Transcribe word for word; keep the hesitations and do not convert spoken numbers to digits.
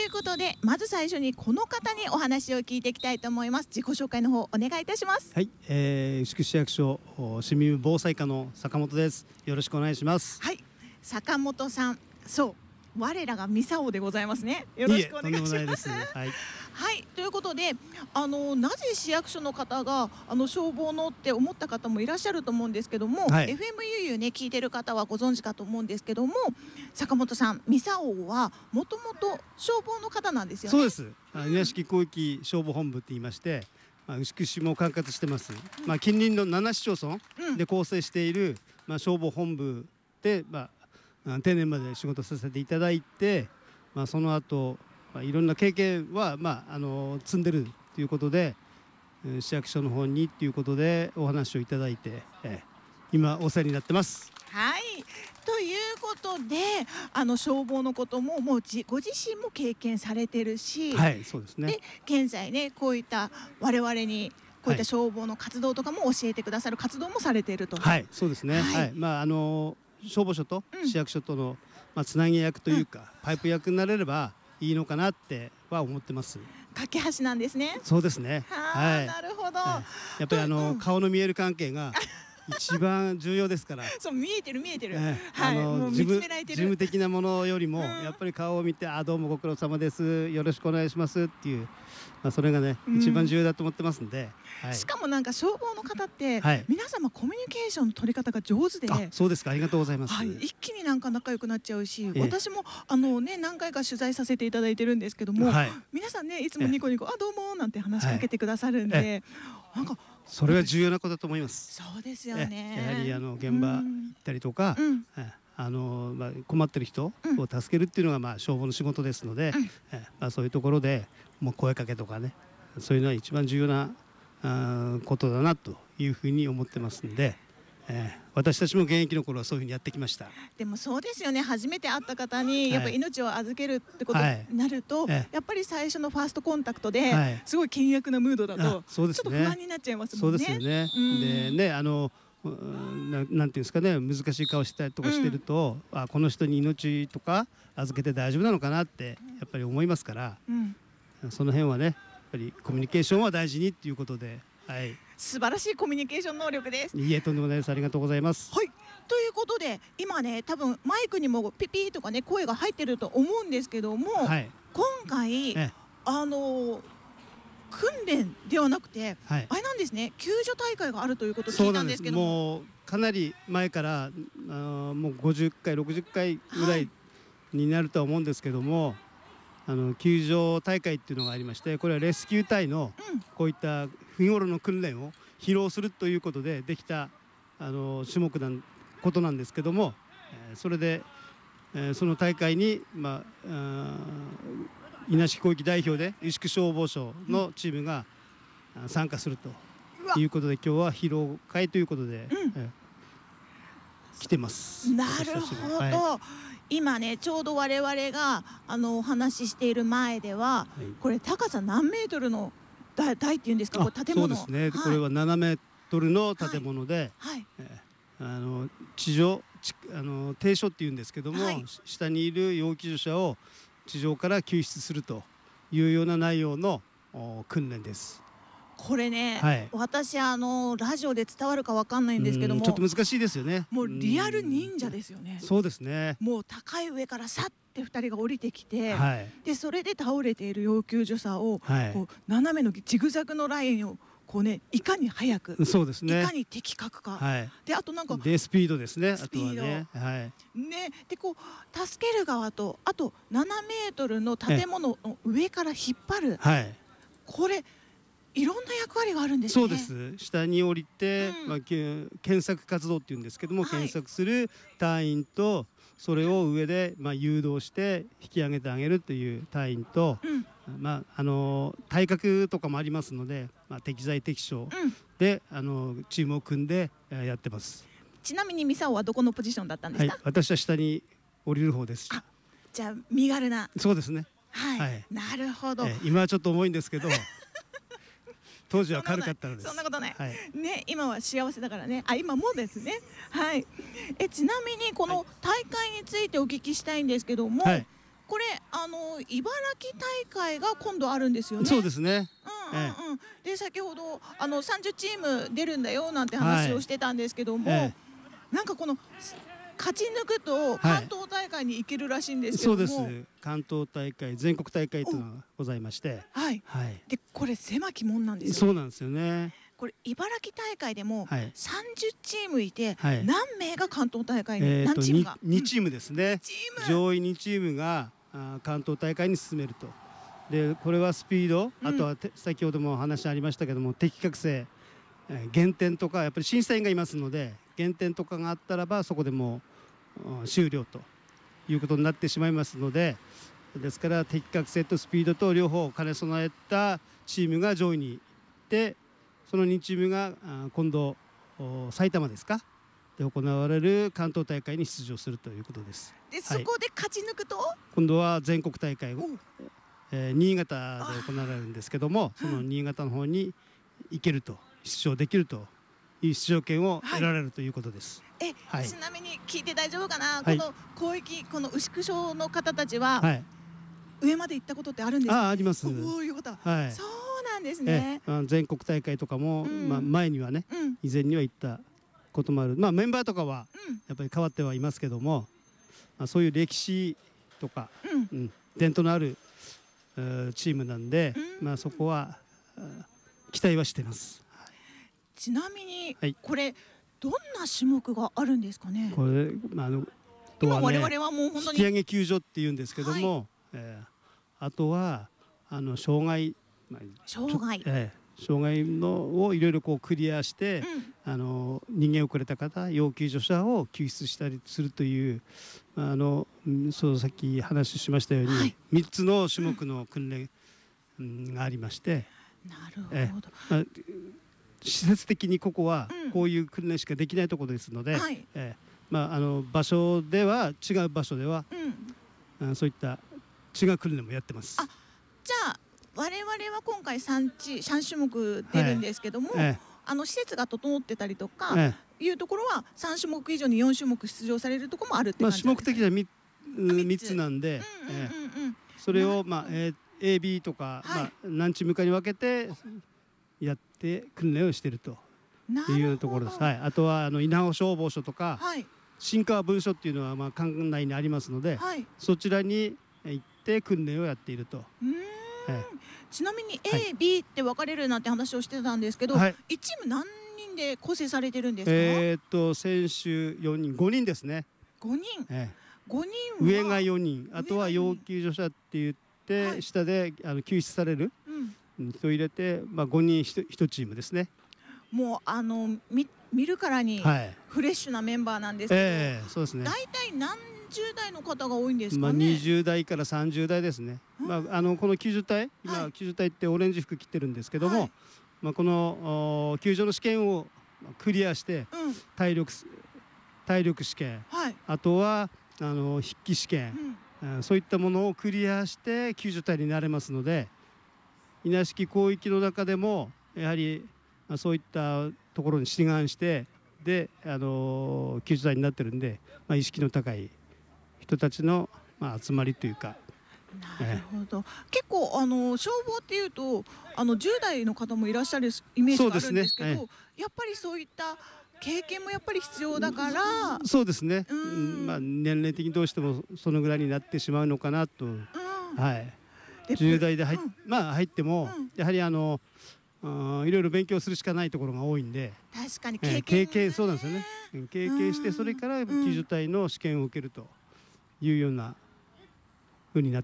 いうことで、まず最初にこの方にお話を聞いていきたいと思います。自己紹介の方お願いいたします。 はい、えー、牛久市役所市民防災課の坂本です。よろしくお願いします。 はい、坂本さん、そう我らがミサオでございますね。よろしくお願いします。 はい、 はい、ということで、あのなぜ市役所の方があの消防のって思った方もいらっしゃると思うんですけども、はい、エフエム ゆうゆうね聞いてる方はご存知かと思うんですけども、坂本さん、ミサオはもともと消防の方なんですよね。 そうです。稲敷広域消防本部って言いまして、まあ、牛久市も管轄してます、うん、まあ、近隣のなな市町村で構成している、まあ、消防本部で、まあ、定年まで仕事させていただいて、まあ、その後、まあ、いろんな経験は、まあ、あの積んでるということで、市役所の方にということでお話をいただいて、えー、今お世話になってます。 はい、ということで、あの消防のことももうじご自身も経験されてるし、 はい、そうですね。 で現在ねこういった我々にこういった消防の活動とかも教えてくださる活動もされていると。 はい、そうですね。はい、はい、まああの消防署と市役所との、うん、まあつなぎ役というか、うん、パイプ役になれればいいのかなっては思ってます。 架け橋なんですね。 そうですね。 はい、なるほど。 やっぱりあの、うん、顔の見える関係が一番重要ですから。 そう、見えてる見えてる。 えー、はい、もう見つめられてる。事務的なものよりも、うん、やっぱり顔を見て、あ、どうもご苦労様です。よろしくお願いしますっていう。まあ、それがね、うん、一番重要だと思ってますんで。 はい、しかもなんか消防の方って、はい、皆様コミュニケーションの取り方が上手で。あ、 そうですか。ありがとうございます。 はい、一気になんか仲良くなっちゃうし、えー、私もあのね何回か取材させていただいてるんですけども、はい、皆さんねいつもニコニコ、えー、あ、どうもなんて話しかけてくださるんで、はい、なんか。 それは重要なことだと思います。 そうですよね。 やはりあの現場行ったりとか、うん、あのまあ困ってる人を助けるっていうのがまあ消防の仕事ですので、うん、まあそういうところでもう声かけとかね、そういうのは一番重要なあことだなというふうに思ってますんで。えー、私たちも現役の頃はそういうふうにやってきました。 でもそうですよね。初めて会った方にやっぱり命を預けるってことになると、はい、やっぱり最初のファーストコンタクトですごい険悪なムードだと、そうですね、ちょっと不安になっちゃいますもんね。 そうですよね。うん、でね、あのな, なんていうんですかね、難しい顔したりとかしてると、うん、あ、この人に命とか預けて大丈夫なのかなってやっぱり思いますから、うん、その辺はねやっぱりコミュニケーションは大事にっていうことで。はい、 素晴らしいコミュニケーション能力です。 いいえ、とんでもないです。ありがとうございます。 はい、ということで今ね多分マイクにもピピーとかね声が入ってると思うんですけども、はい、今回あの訓練ではなくて、はい、あれなんですね、救助大会があるということを聞いたんですけども、 もうかなり前からあもうごじゅっかいろくじゅっかいぐらいになるとは思うんですけども、はい、あの救助大会っていうのがありまして、これはレスキュー隊のこういった日頃の訓練を披露するということでできたあの種目なことなんですけども、それでその大会に、まあ、稲敷広域代表で牛久消防署のチームが参加するということで、今日は披露会ということで、うん、来てます。 なるほど、はい、今ねちょうど我々があのお話ししている前では、はい、これ高さ何メートルの台っていうんですか、これ建物。 そうですね、はい、これはななメートルの建物で、はいはい、えー、あの地上あの低所っていうんですけども、はい、下にいる要救助者を地上から救出するというような内容の訓練です。 これね、はい、私あのラジオで伝わるかわかんないんですけども、 ちょっと難しいですよね。 もうリアル忍者ですよね。 そうですね。 もう高い上からさってふたりが降りてきて、はい、でそれで倒れている要救助者を、はい、こう斜めのジグザグのラインをこうね、いかに早く、 そうですね、 いかに的確か、はい、であとなんかでスピードですね。 スピード、 あとはね、はい、 ね、でこう助ける側とあとななメートルの建物の上から引っ張る、はい、これいろんな役割があるんですね。 そうです。下に降りて、うん、まあ、検索活動っていうんですけども、はい、検索する隊員とそれを上で、まあ、誘導して引き上げてあげるという隊員と、うん、まあ、あの体格とかもありますので、まあ、適材適所で、うん、あのチームを組んでやってます。 ちなみにミサオはどこのポジションだったんですか？ はい、私は下に降りる方です。 あ、じゃあ身軽な。 そうですね。 はい、はい、なるほど。 え今はちょっと重いんですけど当時は軽かったのです。 そんなことない、 はい、 ね、今は幸せだからね。あ、今もですね。はい。えちなみにこの大会についてお聞きしたいんですけども、はい、 これあの茨城大会が今度あるんですよね。 そうですね。 うんうんうん、ええ、で先ほどあのさんじゅうチーム出るんだよなんて話をしてたんですけども、はい、ええ、なんかこの勝ち抜くと関東大会に行けるらしいんですけども、はい、 そうです。関東大会全国大会というのがございまして、 はい、はい、でこれ狭き門なんですよ、ね。 そうなんですよね。 これ茨城大会でもさんじゅうチームいて、はい、何名が関東大会に、 えー、 何チームがに, にチームですね。上位にチームがあ関東大会に進めると。でこれはスピード、あとはて、うん、先ほども話ありましたけども適格性、えー、減点とかやっぱり審査員がいますので減点とかがあったらばそこでもう終了ということになってしまいますので、ですから適格性とスピードと両方を兼ね備えたチームが上位に行ってそのにチームが今度埼玉ですかで行われる関東大会に出場するということです。 で、はい、そこで勝ち抜くと今度は全国大会を、えー、新潟で行われるんですけどもその新潟の方に行けると出場できるという出場権を得られるということです。 はい、え、はい、ちなみに聞いて大丈夫かな、はい、この広域この牛久省の方たちは、はい、上まで行ったことってあるんですか、ね、 あ, あります。 おいうこと、 はい、 そうなんですね。 全国大会とかも、うん、まあ、前にはね、うん、以前には行ったこともある、まあ、メンバーとかはやっぱり変わってはいますけども、まあ、そういう歴史とか、うんうん、伝統のあるチームなんで、うん、まあ、そこは期待はしてます。はい、 ちなみに、はい、これどんな種目があるんですかね。 これ、まあ、あのとはね、 今我々はもう本当に引き上げ救助っていうんですけども、はい、えー、あとはあの障害、まあ、 障害、 えー障害のをいろいろこうクリアして、うん、あの人間をくれた方要救助者を救出したりするというあのそうさっき話しましたように、はい、みっつの種目の訓練、うん、がありまして、 なるほど、 えまあ、施設的にここはこういう訓練しかできないところですので、うん、はい、えまあ、あの場所では違う場所では、うん、そういった違う訓練もやってます。 あ、じゃあ我々は今回 3, 地さん種目出るんですけども、はい、あの施設が整ってたりとか、はい、いうところはさん種目以上によん種目出場されるところもあるって感じなんですか。 まあ、種目的には みっ, みっつなんで、それを、まあえー、エービー とか、はい、まあ、何チームかに分けてやって訓練をしているというようなところです。はい、あとはあの稲穂消防署とか、はい、新川分署っていうのはまあ管内にありますので、はい、そちらに行って訓練をやっていると。 はい、ちなみに エー、ビー って分かれるなんて話をしてたんですけど、はい、いちチーム何人で構成されてるんですか。 えー、っと選手よにんごにんですね。 ごにん、ええ、ごにんは上がよにん、あとは要救助者って言って、はい、下であの救出される人を入れて、まあ、ごにん 1, 1チームですね。 もうあの 見, 見るからにフレッシュなメンバーなんですけど、えー、そうですね、大体何じゅう代の方が多いんですかね。まあ、 にじゅう代からさんじゅう代ですね。まあ、あのこの救助隊、今、はい、救助隊ってオレンジ服着てるんですけども、はい、まあ、この救助の試験をクリアして、うん、体力体力試験、はい、あとはあの筆記試験、うん、そういったものをクリアして救助隊になれますので、稲敷広域の中でもやはり、まあ、そういったところに志願してで、あの救助隊になってるんで、まあ、意識の高い人たちの、まあ、集まりというか。 なるほど、ええ、結構あの消防っていうとあのじゅう代の方もいらっしゃるイメージがあるんですけど、ね、ええ、やっぱりそういった経験もやっぱり必要だから。 そうですね、うん、まあ、年齢的にどうしてもそのぐらいになってしまうのかなと、うん、はい、じゅう代で入っ、うん、まあ、入っても、うん、やはりあのいろいろ勉強するしかないところが多いんで。 確かに経験、 ええ、経験、そうなんですよね。経験してそれから救助隊の試験を受けるというような風になって